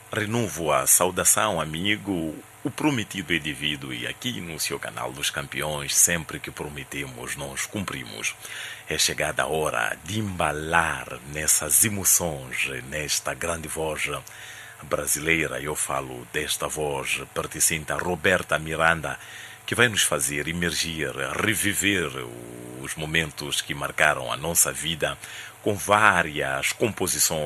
Renovo a saudação, amigo. O prometido é devido e aqui no seu canal dos campeões, sempre que prometemos, nós cumprimos. É chegada a hora de embalar nessas emoções, nesta grande voz brasileira. Eu falo desta voz pertencente a Roberta Miranda, que vai nos fazer emergir, reviver os momentos que marcaram a nossa vida com várias composições